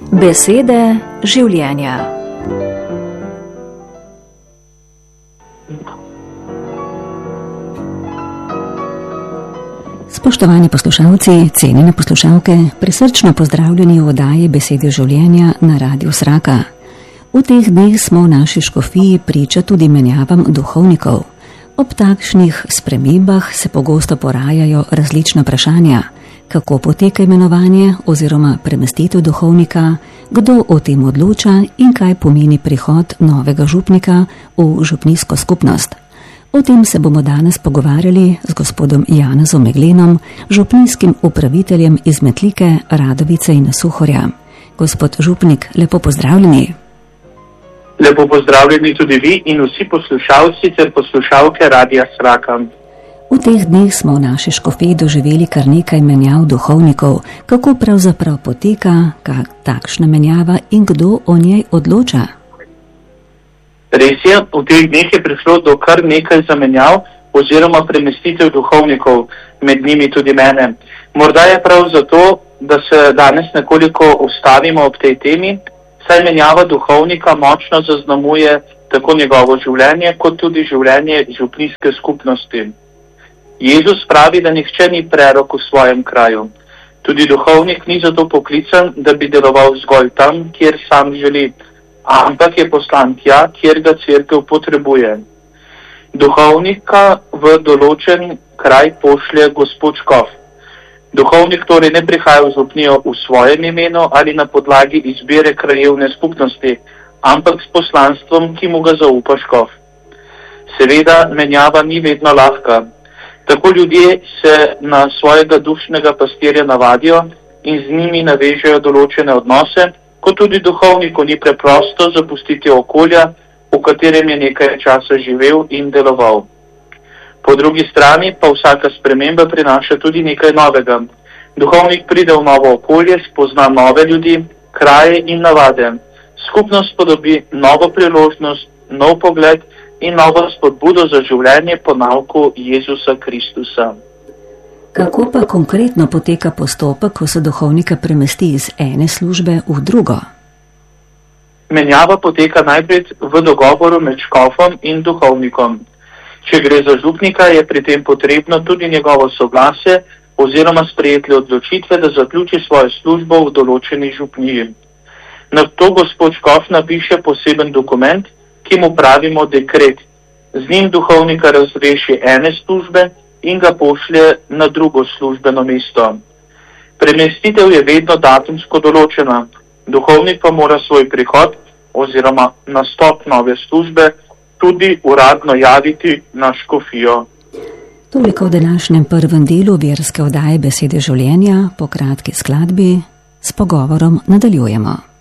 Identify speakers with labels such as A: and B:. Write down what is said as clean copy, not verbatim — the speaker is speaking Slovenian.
A: Besede življenja. Spoštovani poslušalci, cenjene poslušalke, prisrčno pozdravljeni v oddaji Besede življenja na Radiu Sraka. V teh dneh smo v naši škofiji priča tudi menjavam duhovnikov. Ob takšnih spremembah se pogosto porajajo različna vprašanja. Kako poteka imenovanje oziroma premestitev duhovnika, kdo o tem odloča in kaj pomeni prihod novega župnika v župnijsko skupnost. O tem se bomo danes pogovarjali z gospodom Janezom Meglenom, župnijskim upraviteljem iz Metlike, Radovice in Suhorja. Gospod župnik, lepo pozdravljeni.
B: Lepo pozdravljeni tudi vi in vsi poslušalci ter poslušalke Radia Sraka.
A: V teh dneh smo v naši škofiji doživeli kar nekaj menjav duhovnikov. Kako pravzaprav poteka takšna menjava in kdo o njej odloča?
B: Res je, v teh dneh je prišlo do kar nekaj zamenjav oziroma premestitev duhovnikov, med njimi tudi mene. Morda je prav zato, da se danes nekoliko ustavimo ob tej temi, saj menjava duhovnika močno zaznamuje tako njegovo življenje, kot tudi življenje župnijske skupnosti. Jezus pravi, da nihče ni prerok v svojem kraju. Tudi duhovnik ni zato poklican, da bi deloval zgolj tam, kjer sam želi, ampak je poslan tja, kjer ga cerkev potrebuje. Duhovnika v določen kraj pošlje gospod škof. Duhovnik torej ne prihaja v župnijo v svojem imenu ali na podlagi izbire krajevne skupnosti, ampak s poslanstvom, ki mu ga zaupa škof. Seveda, menjava ni vedno lahka. Tako ljudje se na svojega dušnega pastirja navadijo in z njimi navežejo določene odnose, kot tudi duhovniku ni preprosto zapustiti okolja, v katerem je nekaj časa živel in deloval. Po drugi strani pa vsaka sprememba prinaša tudi nekaj novega. Duhovnik pride v novo okolje, spozna nove ljudi, kraje in navade. Skupnost podobi novo priložnost, nov pogled in novo spodbudo za življenje po nauku Jezusa Kristusa.
A: Kako pa konkretno poteka postopek, ko se duhovnika premesti iz ene službe v drugo?
B: Menjava poteka najprej v dogovoru med škofom in duhovnikom. Če gre za župnika, je pri tem potrebno tudi njegovo soglasje oziroma sprejeti odločitve, da zaključi svojo službo v določeni župniji. Na to gospod škof napiše poseben dokument, ki mu pravimo dekret. Z njim duhovnika razreši ene službe in ga pošlje na drugo službeno mesto. Premestitev je vedno datumsko določena. Duhovnik pa mora svoj prihod oziroma nastop nove službe tudi uradno javiti na škofijo.
A: Toliko v današnjem prvem delu verske oddaje Besede življenja, po kratki skladbi s pogovorom nadaljujemo.